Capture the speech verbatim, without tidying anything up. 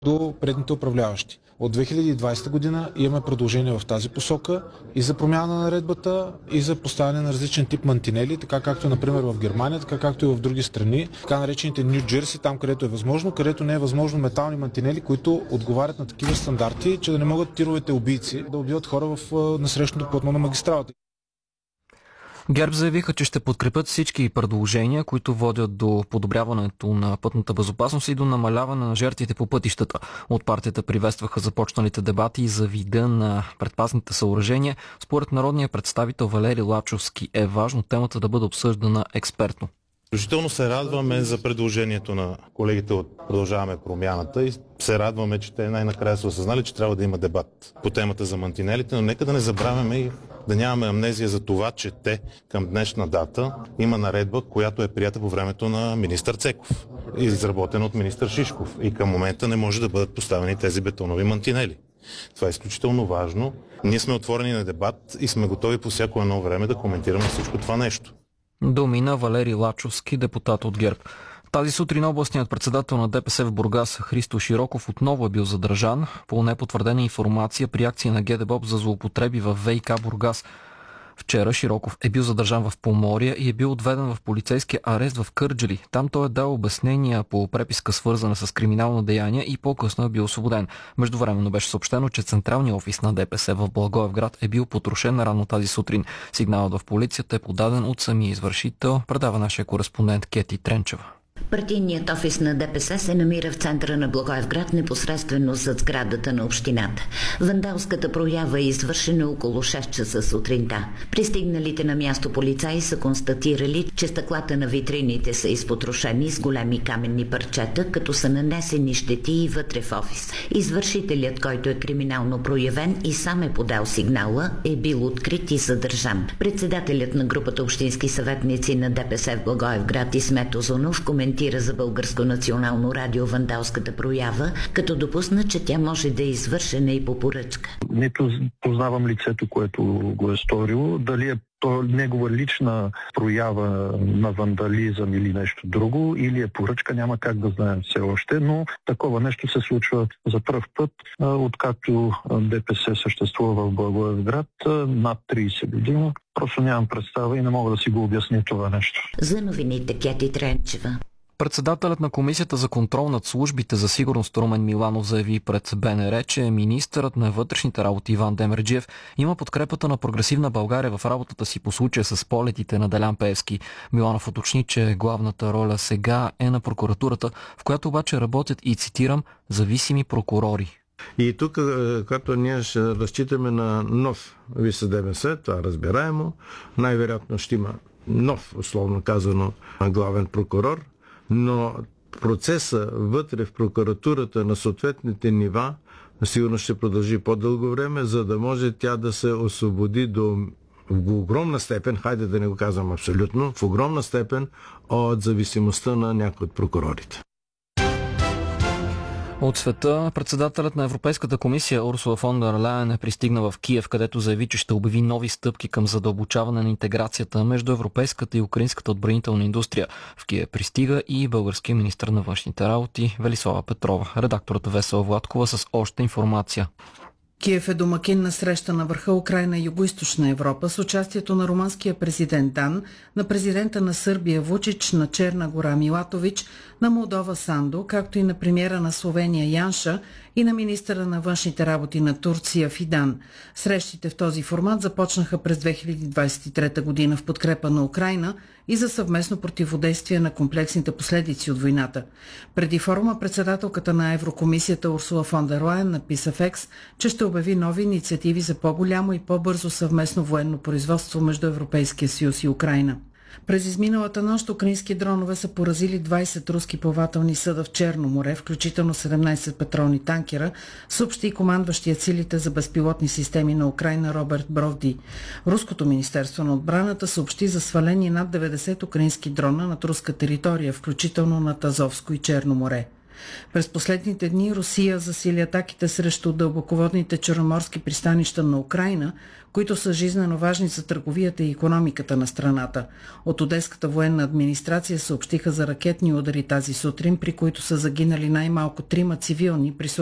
до предните управляващи. От две хиляди и двадесета година имаме предложение в тази посока и за промяна на наредбата, и за поставяне на различен тип мантинели, така както например в Германия, така както и в други страни, така наречените Ню Джерси, там където е възможно, където не е възможно метални мантинели, които отговарят на такива стандарти, че да не могат тировете убийци да убиват хора в насрещното платно на магистралата. ГЕРБ заявиха, че ще подкрепят всички предложения, които водят до подобряването на пътната безопасност и до намаляване на жертвите по пътищата. От партията приветстваха започналите дебати за вида на предпазните съоръжения. Според народния представител Валери Лачовски е важно темата да бъде обсъждана експертно. Включително се радваме за предложението на колегите от Продължаваме промяната и се радваме, че те най-накрая са осъзнали, че трябва да има дебат по темата за мантинелите, но нека да не забравяме и да нямаме амнезия за това, че те към днешна дата има наредба, която е прията по времето на министър Цеков и изработена от министър Шишков и към момента не може да бъдат поставени тези бетонови мантинели. Това е изключително важно. Ние сме отворени на дебат и сме готови по всяко едно време да коментираме всичко това нещо. Думи на Валери Лачовски, депутат от ГЕРБ. Тази сутрин областният председател на ДПС в Бургас Христо Широков отново е бил задържан по непотвърдена информация при акция на ГДБОП за злоупотреби в ВиК Бургас. Вчера Широков е бил задържан в Поморие и е бил отведен в полицейския арест в Кърджали. Там той е дал обяснения по преписка, свързана с криминално деяние, и по-късно е бил освободен. Междувременно беше съобщено, че централният офис на ДПС в Благоевград е бил потрошен рано тази сутрин. Сигналът в полицията е подаден от самия извършител, предава нашия кореспондент Кети Тренчева. Партийният офис на ДПС се намира в центъра на Благоевград, непосредствено зад сградата на общината. Вандалската проява е извършена около шест часа сутринта. Пристигналите на място полицаи са констатирали, че стъклата на витрините са изпотрошени с големи каменни парчета, като са нанесени щети и вътре в офис. Извършителят, който е криминално проявен и сам е подал сигнала, е бил открит и задържан. Председателят на групата общински съветници на ДПС в Благоевград Исмет Озунов коментира за Българско национално радио вандалската проява, като допусна, че тя може да е извършена и по поръчка. Нито познавам лицето, което го е сторило, дали е то негова лична проява на вандализъм или нещо друго, или е поръчка, няма как да знаем все още, но такова нещо се случва за пръв път, откакто ДПС съществува в Благоевград над тридесет години. Просто нямам представа и не мога да си го обясня това нещо. За новините Кети Тренчева. Председателят на Комисията за контрол над службите за сигурност Румен Миланов заяви пред БНР, че министърът на вътрешните работи Иван Демерджиев има подкрепата на Прогресивна България в работата си по случая с полетите на Делян Пеевски. Миланов уточни, че главната роля сега е на прокуратурата, в която обаче работят, и цитирам, зависими прокурори. И тук, като ние ще разчитаме на нов Висш съдебен съвет, това разбираемо, най-вероятно ще има нов, условно казано, главен прокурор, но процеса вътре в прокуратурата на съответните нива сигурно ще продължи по-дълго време, за да може тя да се освободи до в огромна степен, хайде да не го казвам абсолютно, в огромна степен от зависимостта на някои от прокурорите. От света, председателят на Европейската комисия Урсула фон дер Лайен е пристигна в Киев, където заяви, че ще обяви нови стъпки към задълбочаване на интеграцията между европейската и украинската отбранителна индустрия. В Киев пристига и българския министър на външните работи Велислава Петрова. Редакторът Весела Владкова с още информация. Киев е домакин на среща на върха Украйна и Югоизточна Европа с участието на румънския президент Дан, на президента на Сърбия Вучич, на Черна гора Милатович, на Молдова Сандо, както и на премиера на Словения Янша и на министъра на външните работи на Турция Фидан. Срещите в този формат започнаха през две хиляди двадесет и трета година в подкрепа на Украйна и за съвместно противодействие на комплексните последици от войната. Преди форума председателката на Еврокомисията Урсула фон дер Лайен написа в Екс, че ще обяви нови инициативи за по-голямо и по-бързо съвместно военно производство между Европейския съюз и Украйна. През изминалата нощ украински дронове са поразили двадесет руски плавателни съда в Черно море, включително седемнадесет петролни танкера, съобщи и командващият силите за безпилотни системи на Украйна Роберт Бровди. Руското министерство на отбраната съобщи за свалени над деветдесет украински дрона над руска територия, включително над Азовско и Черно море. През последните дни Русия засили атаките срещу дълбоководните черноморски пристанища на Украйна, които са жизнено важни за търговията и икономиката на страната. От Одеската военна администрация съобщиха за ракетни удари тази сутрин, при които са загинали най-малко трима цивилни при